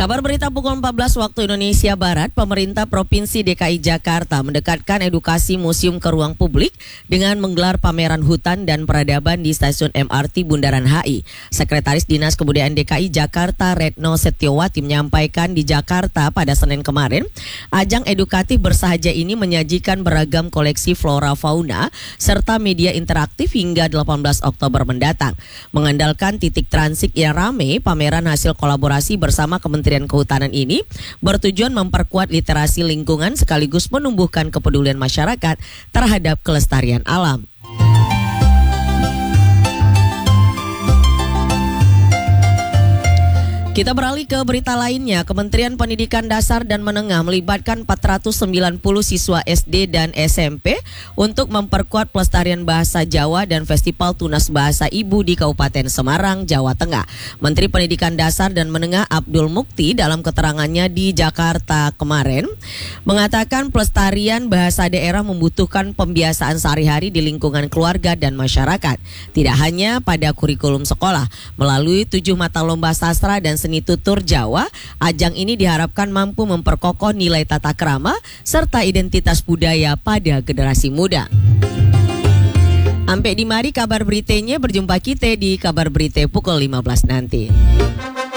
Kabar berita pukul 14 waktu Indonesia Barat, pemerintah Provinsi DKI Jakarta mendekatkan edukasi museum ke ruang publik dengan menggelar pameran hutan dan peradaban di stasiun MRT Bundaran HI. Sekretaris Dinas Kebudayaan DKI Jakarta Retno Setiawati menyampaikan di Jakarta pada Senin kemarin, ajang edukatif bersahaja ini menyajikan beragam koleksi flora fauna serta media interaktif hingga 18 Oktober mendatang. Mengandalkan titik transit yang ramai, pameran hasil kolaborasi bersama Kementerian Kehutanan ini bertujuan memperkuat literasi lingkungan sekaligus menumbuhkan kepedulian masyarakat terhadap kelestarian alam. Kita beralih ke berita lainnya. Kementerian Pendidikan Dasar dan Menengah melibatkan 490 siswa SD dan SMP untuk memperkuat pelestarian bahasa Jawa dan Festival Tunas Bahasa Ibu di Kabupaten Semarang, Jawa Tengah. Menteri Pendidikan Dasar dan Menengah Abdul Mukti dalam keterangannya di Jakarta kemarin mengatakan pelestarian bahasa daerah membutuhkan pembiasaan sehari-hari di lingkungan keluarga dan masyarakat. Tidak hanya pada kurikulum sekolah, melalui 7 mata lomba sastra dan seni tutur Jawa, ajang ini diharapkan mampu memperkokoh nilai tata krama serta identitas budaya pada generasi muda. Sampai di mari kabar beritanya, berjumpa kita di kabar berita pukul 15 nanti.